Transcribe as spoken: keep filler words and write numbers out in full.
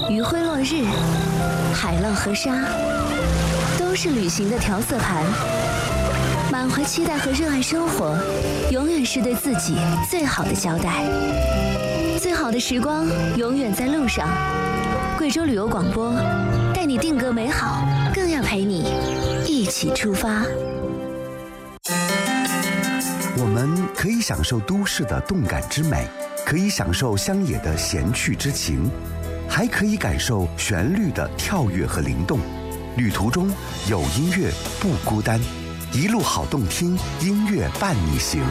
余晖落日，海浪和沙，都是旅行的调色盘。满怀期待和热爱生活，永远是对自己最好的交代。最好的时光永远在路上。贵州旅游广播，带你定格美好，更要陪你一起出发。 我们可以享受都市的动感之美，可以享受乡野的闲趣之情，还可以感受旋律的跳跃和灵动。旅途中有音乐不孤单，一路好动听，音乐伴你行。